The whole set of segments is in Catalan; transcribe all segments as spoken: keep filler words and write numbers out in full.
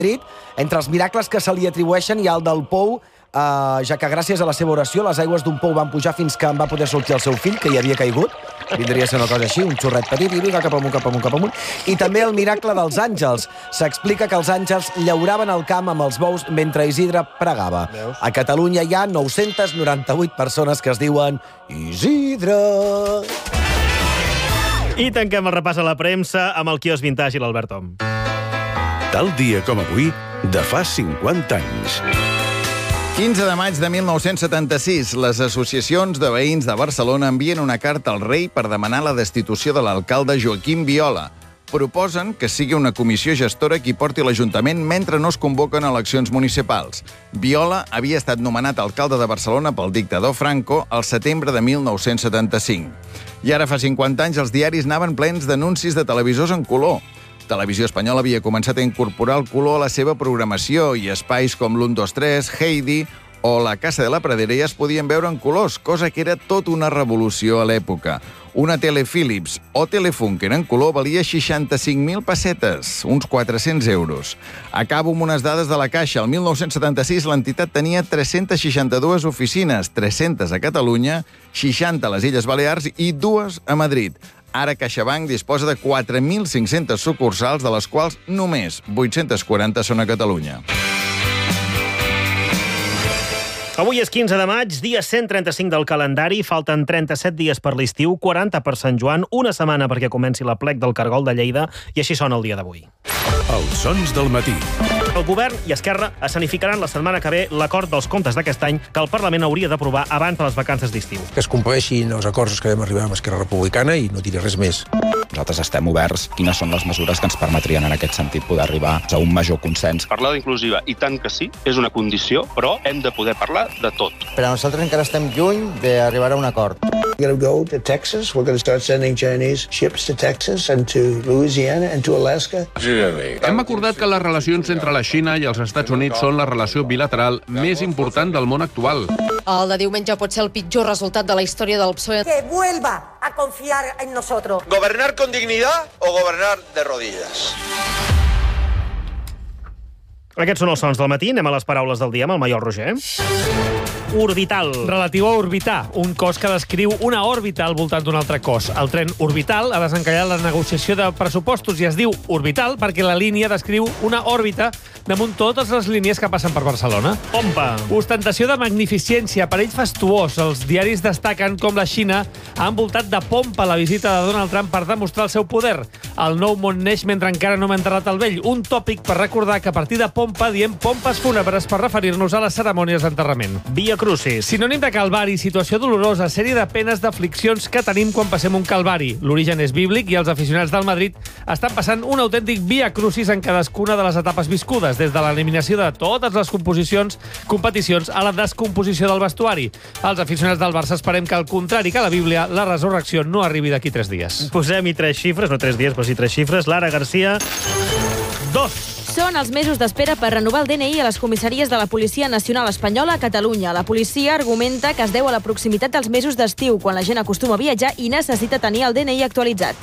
Madrid. Entre els miracles que se li atribueixen hi ha el del pou, Uh, ja que gràcies a la seva oració les aigües d'un pou van pujar fins que en va poder sortir el seu fill, que hi havia caigut. Vindria a ser una cosa així, un xorret petit, i vinga cap amunt, cap amunt, cap amunt. I també el miracle dels àngels. S'explica que els àngels llauraven el camp amb els bous mentre Isidre pregava. Veus? A Catalunya hi ha nou-centes noranta-vuit persones que es diuen Isidre. I tanquem el repàs a la premsa amb el quios vintage i l'Albert Om. Tal dia com avui, de fa cinquanta anys. quinze de maig de mil nou-cents setanta-sis, les associacions de veïns de Barcelona envien una carta al rei per demanar la destitució de l'alcalde Joaquim Viola. Proposen que sigui una comissió gestora qui porti l'Ajuntament mentre no es convoquen eleccions municipals. Viola havia estat nomenat alcalde de Barcelona pel dictador Franco al setembre de mil nou-cents setanta-cinc. I ara fa cinquanta anys els diaris anaven plens d'anuncis de televisors en color. Televisió Espanyola havia començat a incorporar el color a la seva programació i espais com l'u dos tres, Heidi o La Casa de la Pradera ja es podien veure en colors, cosa que era tot una revolució a l'època. Una tele Philips o Telefunken en color valia seixanta-cinc mil pessetes, uns quatre-cents euros. Acabo amb unes dades de la Caixa. El mil nou-cents setanta-sis l'entitat tenia tres-centes seixanta-dues oficines, tres-centes a Catalunya, seixanta a les Illes Balears i dues a Madrid. Ara CaixaBank disposa de quatre mil cinc-centes sucursals, de les quals només vuit-centes quaranta són a Catalunya. Avui és quinze de maig, dia cent trenta-cinc del calendari, falten trenta-set dies per l'estiu, quaranta per Sant Joan, una setmana perquè comenci la plec del Cargol de Lleida, i així sona el dia d'avui. Els sons del matí. El govern i Esquerra escenificaran la setmana que ve l'acord dels comptes d'aquest any que el Parlament hauria d'aprovar abans de les vacances d'estiu. Que es compleixin els acords que vam arribar amb Esquerra Republicana i no diré res més. Nosaltres estem oberts. Quines són les mesures que ens permetrien en aquest sentit poder arribar a un major consens? Parlar d'inclusiva, i tant que sí, és una condició, però hem de poder parlar de tot. Per a nosaltres encara estem lluny d'arribar a un acord. We're going to go to Texas. We're going to start sending Chinese ships to Texas and to Louisiana and to Alaska. Hem acordat que les relacions entre la Xina i els Estats Units són la relació bilateral més important del món actual. El de diumenge pot ser el pitjor resultat de la història del P S O E. Que vuelva a confiar en nosotros. ¿Gobernar con dignidad o gobernar de rodillas? Aquests són els sons del matí. Anem a les paraules del dia amb el Maiol Roger. Orbital. Relatiu a orbitar, un cos que descriu una òrbita al voltant d'un altre cos. El tren orbital ha desencallat la negociació de pressupostos i es diu orbital perquè la línia descriu una òrbita damunt totes les línies que passen per Barcelona. Pompa. Ostentació de magnificència, aparell fastuós. Els diaris destaquen com la Xina ha envoltat de pompa la visita de Donald Trump per demostrar el seu poder. El nou món neix mentre encara no hem enterrat el vell. Un tòpic per recordar que a partir de pompa diem pompes fúnebres per referir-nos a les cerimònies d'enterrament. Via Crucis. Sinònim de calvari, situació dolorosa, sèrie de penes, d'afliccions que tenim quan passem un calvari. L'origen és bíblic i els aficionats del Madrid estan passant un autèntic via crucis en cadascuna de les etapes viscudes, des de l'eliminació de totes les composicions, competicions a la descomposició del vestuari. Els aficionats del Barça esperem que, al contrari que la Bíblia, la resurrecció no arribi d'aquí tres dies. Posem-hi tres xifres, no tres dies, però sí tres xifres. Lara Garcia, dos. Són els mesos d'espera per renovar el D N I a les comissaries de la Policia Nacional Espanyola a Catalunya. La policia argumenta que es deu a la proximitat dels mesos d'estiu, quan la gent acostuma a viatjar i necessita tenir el D N I actualitzat.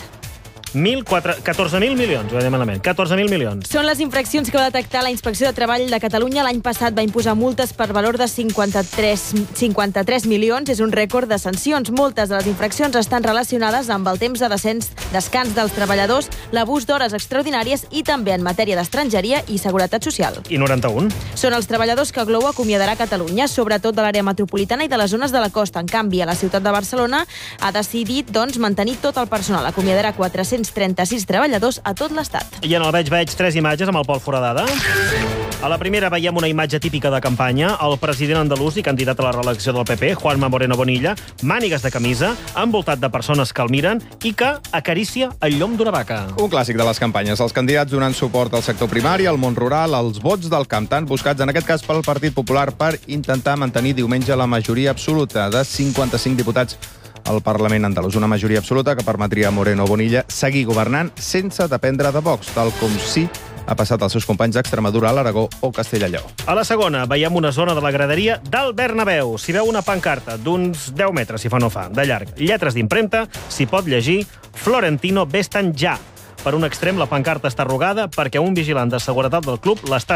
catorze mil milions, ho veiem malament. catorze mil milions. Són les infraccions que va detectar la Inspecció de Treball de Catalunya l'any passat. Va imposar multes per valor de cinquanta-tres, cinquanta-tres milions. És un rècord de sancions. Moltes de les infraccions estan relacionades amb el temps de descens, descans dels treballadors, l'abús d'hores extraordinàries i també en matèria d'estrangeria i seguretat social. I noranta-un. Són els treballadors que Glovo acomiadarà a Catalunya, sobretot de l'àrea metropolitana i de les zones de la costa. En canvi, a la ciutat de Barcelona ha decidit doncs, mantenir tot el personal. Acomiadarà quatre-cents trenta-sis treballadors a tot l'Estat. I en el Veig Veig tres imatges amb el Pol Foradada. A la primera veiem una imatge típica de campanya. El president andalús i candidat a la reelecció del P P, Juanma Moreno Bonilla, mànigues de camisa, envoltat de persones que el miren i que acaricia el llom d'una vaca. Un clàssic de les campanyes. Els candidats donant suport al sector primari, al món rural, als vots del camp, tan buscats en aquest cas pel Partit Popular per intentar mantenir diumenge la majoria absoluta de cinquanta-cinc diputats al Parlament andalús. Una majoria absoluta que permetria a Moreno Bonilla seguir governant sense dependre de Vox, tal com sí ha passat als seus companys d'Extremadura, l'Aragó o Castella i Lleó. A la segona veiem una zona de la graderia del Bernabéu. S'hi veu una pancarta d'uns deu metres, si fa no fa, de llarg. Lletres d'impremta, s'hi pot llegir Florentino ves-te'n ja. Per un extrem, la pancarta està arrugada perquè un vigilant de seguretat del club l'està